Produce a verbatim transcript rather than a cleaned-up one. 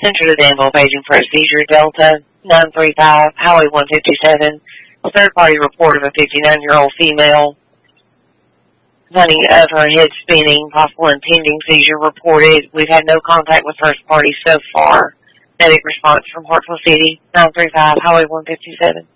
Central to Danville, paging for a seizure, Delta nine three five, Highway one fifty-seven. A third-party report of a fifty-nine-year-old female. Finding of her head spinning, possible impending seizure reported. We've had no contact with first party so far. Medic response from Hartsville City, nine three five, Highway one fifty-seven.